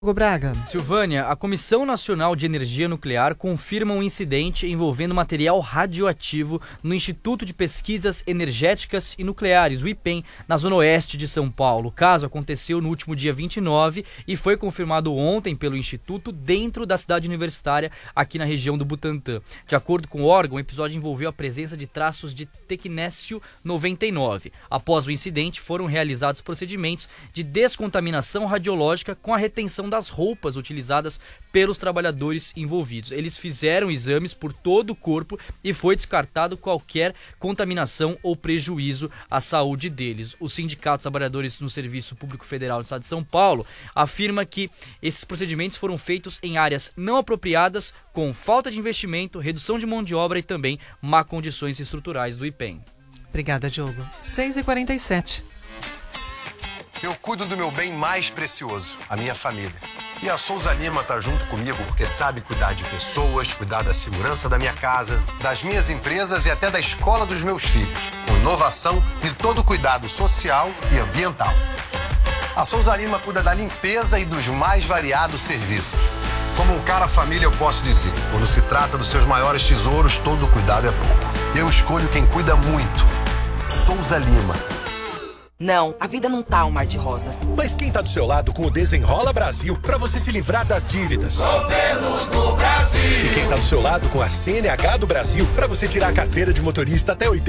Hugo Braga. Silvânia, a Comissão Nacional de Energia Nuclear confirma um incidente envolvendo material radioativo no Instituto de Pesquisas Energéticas e Nucleares, o IPEN, na zona oeste de São Paulo. O caso aconteceu no último dia 29 e foi confirmado ontem pelo Instituto dentro da cidade universitária aqui na região do Butantã. De acordo com o órgão, o episódio envolveu a presença de traços de tecnécio 99. Após o incidente, foram realizados procedimentos de descontaminação radiológica com a retenção das roupas utilizadas pelos trabalhadores envolvidos. Eles fizeram exames por todo o corpo e foi descartado qualquer contaminação ou prejuízo à saúde deles. O Sindicato dos Trabalhadores no Serviço Público Federal do Estado de São Paulo afirma que esses procedimentos foram feitos em áreas não apropriadas, com falta de investimento, redução de mão de obra e também má condições estruturais do IPEN. Obrigada, Diogo. 6h47. Eu cuido do meu bem mais precioso, a minha família. E a Souza Lima tá junto comigo porque sabe cuidar de pessoas, cuidar da segurança da minha casa, das minhas empresas e até da escola dos meus filhos, com inovação e todo o cuidado social e ambiental. A Souza Lima cuida da limpeza e dos mais variados serviços. Como um cara família, eu posso dizer, quando se trata dos seus maiores tesouros, todo cuidado é pouco. Eu escolho quem cuida muito. Souza Lima. Não, a vida não tá um mar de rosas. Mas quem tá do seu lado com o Desenrola Brasil pra você se livrar das dívidas? Governo do Brasil! E quem tá do seu lado com a CNH do Brasil pra você tirar a carteira de motorista até 80